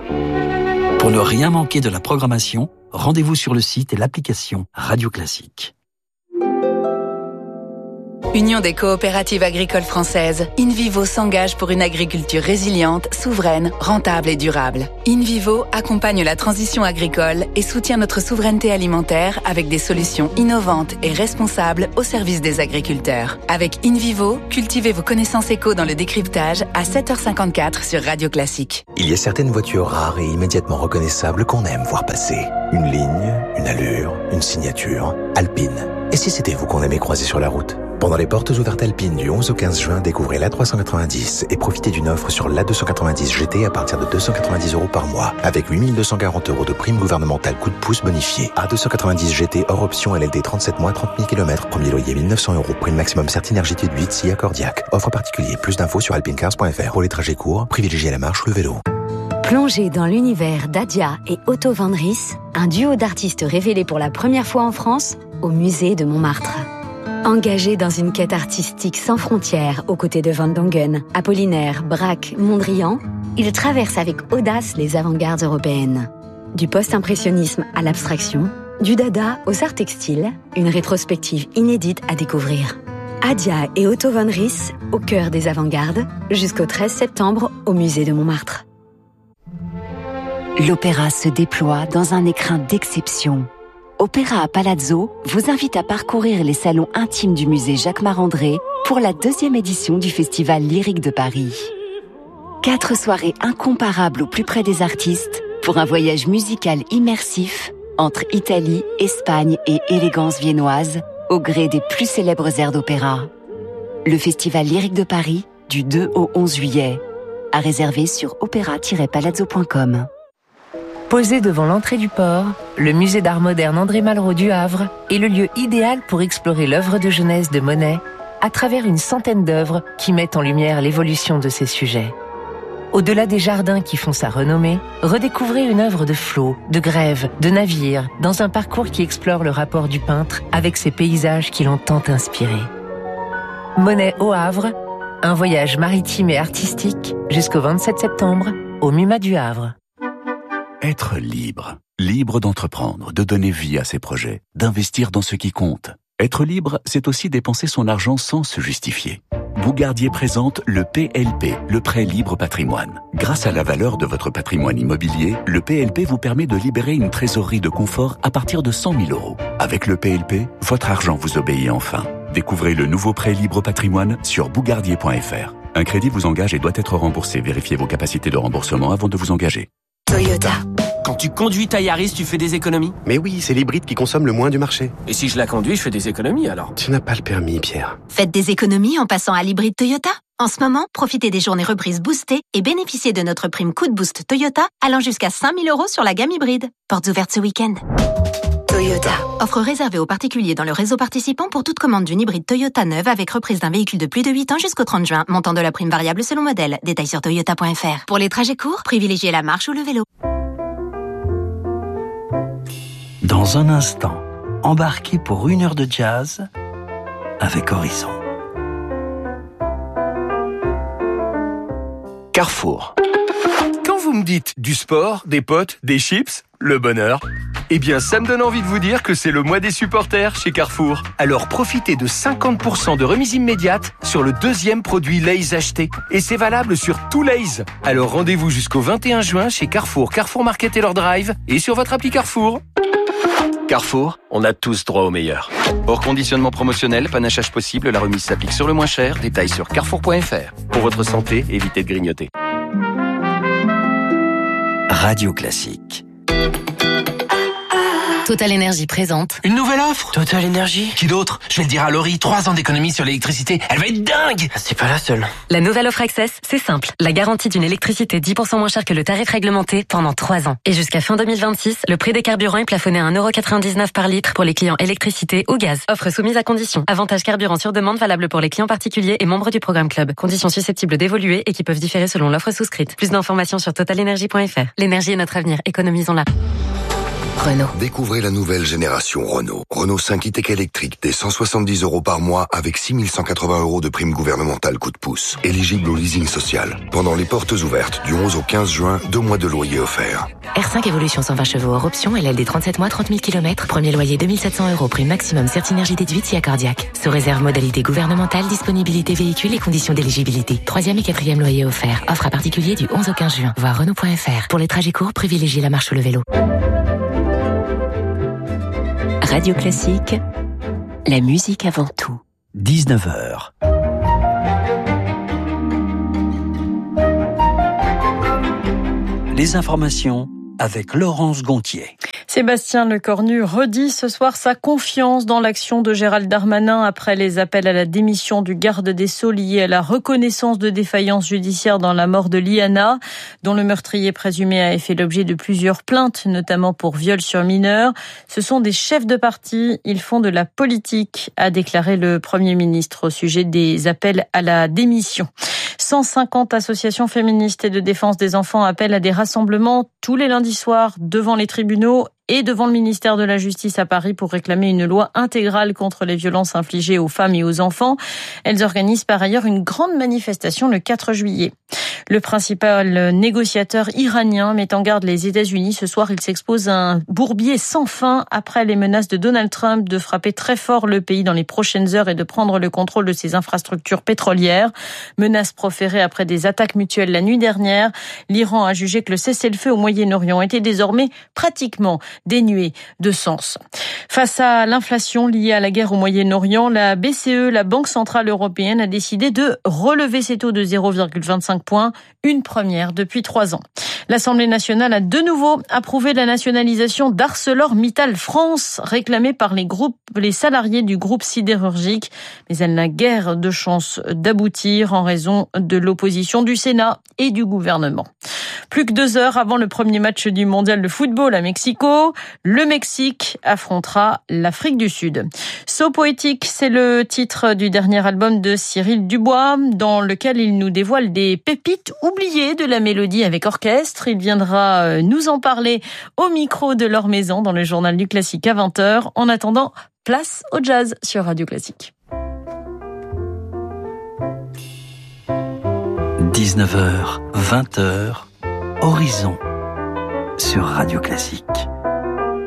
Pour ne rien manquer de la programmation, rendez-vous sur le site et l'application Radio Classique. Union des coopératives agricoles françaises, InVivo s'engage pour une agriculture résiliente, souveraine, rentable et durable. InVivo accompagne la transition agricole et soutient notre souveraineté alimentaire avec des solutions innovantes et responsables au service des agriculteurs. Avec InVivo, cultivez vos connaissances éco dans le décryptage à 7h54 sur Radio Classique. Il y a certaines voitures rares et immédiatement reconnaissables qu'on aime voir passer. Une ligne, une allure, une signature. Alpine. Et si c'était vous qu'on aimait croiser sur la route ? Pendant les portes ouvertes Alpine du 11 au 15 juin, découvrez l'A390 et profitez d'une offre sur l'A290 GT à partir de 290 € par mois, avec 8 240 € de prime gouvernementale coup de pouce bonifiée. A290 GT hors option LLD 37 mois, 30 000 km, premier loyer 1 900 €, prime maximum Certinergitude 8, SIA Cordiac. Offre particulier, plus d'infos sur alpinecars.fr. Pour les trajets courts, privilégiez la marche ou le vélo. Plongez dans l'univers d'Adia et Otto van Ries, un duo d'artistes révélés pour la première fois en France au musée de Montmartre. Engagés dans une quête artistique sans frontières aux côtés de Van Dongen, Apollinaire, Braque, Mondrian, ils traversent avec audace les avant-gardes européennes. Du post-impressionnisme à l'abstraction, du dada aux arts textiles, une rétrospective inédite à découvrir. Adia et Otto van Ries, au cœur des avant-gardes, jusqu'au 13 septembre au musée de Montmartre. L'opéra se déploie dans un écrin d'exception. Opéra à Palazzo vous invite à parcourir les salons intimes du musée Jacques-Marandré pour la 2e édition du Festival Lyrique de Paris. 4 soirées incomparables au plus près des artistes pour un voyage musical immersif entre Italie, Espagne et élégance viennoise au gré des plus célèbres airs d'opéra. Le Festival Lyrique de Paris du 2 au 11 juillet. À réserver sur opéra-palazzo.com. Posé devant l'entrée du port, le musée d'art moderne André Malraux du Havre est le lieu idéal pour explorer l'œuvre de jeunesse de Monet à travers une centaine d'œuvres qui mettent en lumière l'évolution de ses sujets. Au-delà des jardins qui font sa renommée, redécouvrez une œuvre de flot, de grève, de navire, dans un parcours qui explore le rapport du peintre avec ses paysages qui l'ont tant inspiré. Monet au Havre, un voyage maritime et artistique jusqu'au 27 septembre au MUMA du Havre. Être libre. Libre d'entreprendre, de donner vie à ses projets, d'investir dans ce qui compte. Être libre, c'est aussi dépenser son argent sans se justifier. Bougardier présente le PLP, le prêt libre patrimoine. Grâce à la valeur de votre patrimoine immobilier, le PLP vous permet de libérer une trésorerie de confort à partir de 100 000 €. Avec le PLP, votre argent vous obéit enfin. Découvrez le nouveau prêt libre patrimoine sur bougardier.fr. Un crédit vous engage et doit être remboursé. Vérifiez vos capacités de remboursement avant de vous engager. Toyota. Quand tu conduis ta Yaris, tu fais des économies? Mais oui, c'est l'hybride qui consomme le moins du marché. Et si je la conduis, je fais des économies alors? Tu n'as pas le permis, Pierre. Faites des économies en passant à l'hybride Toyota. En ce moment, profitez des journées reprises boostées et bénéficiez de notre prime Coup de Boost Toyota allant jusqu'à 5 000 € sur la gamme hybride. Portes ouvertes ce week-end. Toyota. Offre réservée aux particuliers dans le réseau participant pour toute commande d'une hybride Toyota neuve avec reprise d'un véhicule de plus de 8 ans jusqu'au 30 juin. Montant de la prime variable selon modèle. Détails sur toyota.fr. Pour les trajets courts, privilégiez la marche ou le vélo. Dans un instant, embarquez pour 1 heure de jazz avec Horizon. Carrefour. Quand vous me dites du sport, des potes, des chips, le bonheur, eh bien ça me donne envie de vous dire que c'est le mois des supporters chez Carrefour. Alors profitez de 50% de remise immédiate sur le 2e produit Lay's acheté. Et c'est valable sur tout Lay's. Alors rendez-vous jusqu'au 21 juin chez Carrefour, Carrefour Market et leur Drive et sur votre appli Carrefour. Carrefour, on a tous droit au meilleur. Hors conditionnement promotionnel, panachage possible, la remise s'applique sur le moins cher. Détails sur carrefour.fr. Pour votre santé, évitez de grignoter. Radio Classique. Total Énergie présente une nouvelle offre. Total Énergie. Qui d'autre? Je vais le dire à Laurie, 3 ans d'économie sur l'électricité. Elle va être dingue. C'est pas la seule. La nouvelle offre Access, c'est simple. La garantie d'une électricité 10% moins chère que le tarif réglementé pendant 3 ans. Et jusqu'à fin 2026, le prix des carburants est plafonné à 1,99 € par litre pour les clients électricité ou gaz. Offre soumise à conditions. Avantage carburant sur demande valable pour les clients particuliers et membres du programme Club. Conditions susceptibles d'évoluer et qui peuvent différer selon l'offre souscrite. Plus d'informations sur totalenergie.fr. L'énergie est notre avenir. Économisons-la. Renault. Découvrez la nouvelle génération Renault. Renault 5 e-tech électrique dès 170 € par mois avec 6 180 € de prime gouvernementale coup de pouce. Éligible au leasing social. Pendant les portes ouvertes du 11 au 15 juin, 2 mois de loyer offerts. R5 Evolution 120 chevaux hors option, LLD 37 mois, 30 000 km. Premier loyer 2700 €, prime maximum Certinergie déduite si accordiaque. Sous réserve modalité gouvernementale, disponibilité véhicule et conditions d'éligibilité. 3e et 4e loyer offert. Offre à particulier du 11 au 15 juin. Voir Renault.fr. Pour les trajets courts, privilégiez la marche ou le vélo. Radio Classique, la musique avant tout. 19h. Les informations avec Laurence Gontier. Sébastien Lecornu redit ce soir sa confiance dans l'action de Gérald Darmanin après les appels à la démission du garde des Sceaux liés à la reconnaissance de défaillance judiciaire dans la mort de Liana, dont le meurtrier présumé a fait l'objet de plusieurs plaintes, notamment pour viol sur mineur. Ce sont des chefs de parti, ils font de la politique, a déclaré le Premier ministre au sujet des appels à la démission. 150 associations féministes et de défense des enfants appellent à des rassemblements tous les lundis soirs devant les tribunaux et devant le ministère de la Justice à Paris pour réclamer une loi intégrale contre les violences infligées aux femmes et aux enfants. Elles organisent par ailleurs une grande manifestation le 4 juillet. Le principal négociateur iranien met en garde les États-Unis. Ce soir, il s'expose à un bourbier sans fin après les menaces de Donald Trump de frapper très fort le pays dans les prochaines heures et de prendre le contrôle de ses infrastructures pétrolières. Menaces proférées après des attaques mutuelles la nuit dernière. L'Iran a jugé que le cessez-le-feu au Moyen-Orient était désormais pratiquement dénué de sens. Face à l'inflation liée à la guerre au Moyen-Orient, la BCE, la Banque Centrale Européenne, a décidé de relever ses taux de 0,25 points, une première depuis 3 ans. L'Assemblée nationale a de nouveau approuvé la nationalisation d'ArcelorMittal France, réclamée par les salariés du groupe sidérurgique. Mais elle n'a guère de chance d'aboutir en raison de l'opposition du Sénat et du gouvernement. Plus que 2 heures avant le premier match du mondial de football à Mexico, le Mexique affrontera l'Afrique du Sud. So poétique, c'est le titre du dernier album de Cyril Dubois, dans lequel il nous dévoile des pépites oubliées de la mélodie avec orchestre. Il viendra nous en parler au micro de Laure Maison dans le journal du Classique à 20h. En attendant, place au jazz sur Radio Classique. 19h, 20h, Horizon sur Radio Classique.